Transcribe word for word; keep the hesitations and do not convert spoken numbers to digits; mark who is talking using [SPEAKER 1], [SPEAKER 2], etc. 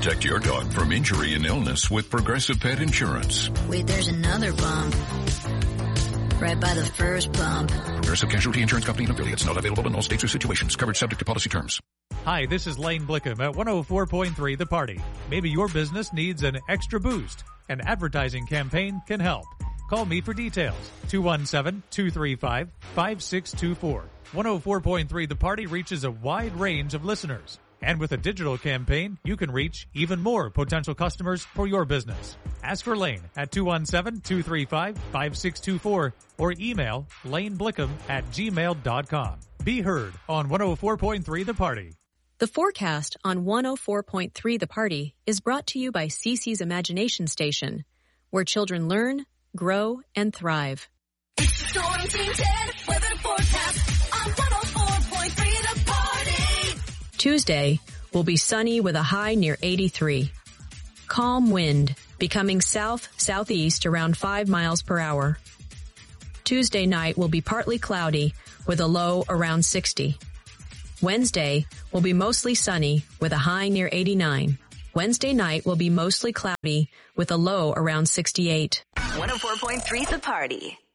[SPEAKER 1] Protect your dog from injury and illness with Progressive Pet Insurance.
[SPEAKER 2] Wait, there's another bump. Right by the first bump.
[SPEAKER 1] Progressive Casualty Insurance Company and affiliates. Not available in all states or situations. Covered subject to policy terms.
[SPEAKER 3] Hi, this is Lane Blickham at one oh four point three The Party. Maybe your business needs an extra boost. An advertising campaign can help. Call me for details. two one seven, two three five, five six two four. one oh four point three The Party reaches a wide range of listeners. And with a digital campaign, you can reach even more potential customers for your business. Ask for Lane at two one seven, two three five, five six two four or email laneblickham at gmail dot com. Be heard on one oh four point three The Party.
[SPEAKER 4] The forecast on one oh four point three The Party is brought to you by Cece's Imagination Station, where children learn, grow, and thrive.
[SPEAKER 5] Storm Team ten weather forecast on one oh four point three The Party.
[SPEAKER 4] Tuesday will be sunny with a high near eighty-three. Calm wind, becoming south-southeast around five miles per hour. Tuesday night will be partly cloudy with a low around sixty. Wednesday will be mostly sunny with a high near eighty-nine. Wednesday night will be mostly cloudy with a low around sixty-eight.
[SPEAKER 5] one oh four point three The Party.